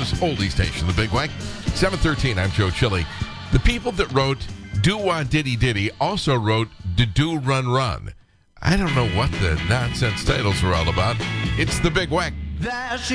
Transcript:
Toronto's oldie station, the Big Wag. 7:13, I'm Joe Chili. The people that wrote Do-Wah Diddy Diddy also wrote Do Run Run. I don't know what the nonsense titles were all about. It's the Big Wag. There she